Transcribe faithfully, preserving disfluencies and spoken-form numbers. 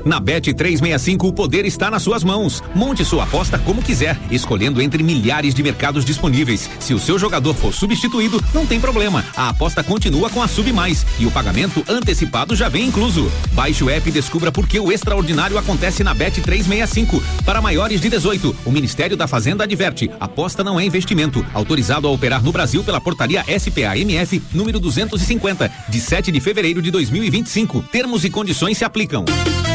Na Bet trezentos e sessenta e cinco, o poder está nas suas mãos. Monte sua aposta como quiser, escolhendo entre milhares de mercados disponíveis. Se o seu jogador for substituído, não tem problema. A aposta continua com a Sub Mais e o pagamento antecipado já vem incluso. Baixe o app e descubra por que o extraordinário acontece na Bet trezentos e sessenta e cinco. Para maiores de dezoito, o Ministério da Fazenda adverte: aposta não é investimento. Autorizado a operar no Brasil pela portaria S P A M F número duzentos e cinquenta, de sete de fevereiro de dois mil e vinte e cinco. Termos e condições se aplicam.